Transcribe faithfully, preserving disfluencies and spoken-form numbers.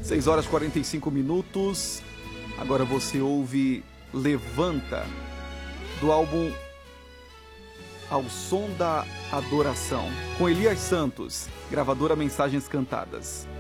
seis horas e quarenta e cinco minutos. Agora você ouve Levanta, do álbum Ao Som da Adoração, com Elias Santos, gravadora Mensagens Cantadas.